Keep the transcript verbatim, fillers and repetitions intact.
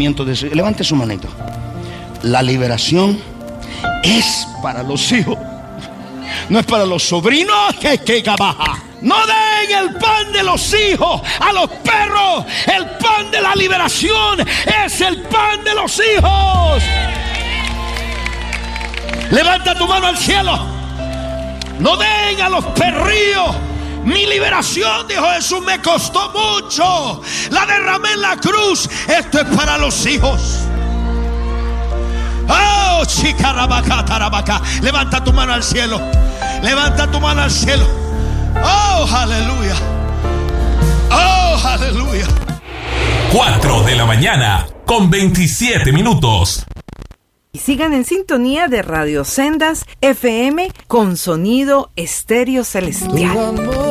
conocimiento de eso. Levante su manito. La liberación es para los hijos, no es para los sobrinos. Que que baja. No den el pan de los hijos a los perros. El pan de la liberación es el pan de los hijos. Levanta tu mano al cielo. No den a los perrillos. Mi liberación, dijo Jesús, me costó mucho. La derramé en la cruz. Esto es para los hijos. Oh, chicarabacá, tarabacá. Levanta tu mano al cielo. Levanta tu mano al cielo. Oh, aleluya. Oh, aleluya. cuatro de la mañana con veintisiete minutos. Y sigan en sintonía de Radio Sendas F M con sonido estéreo celestial.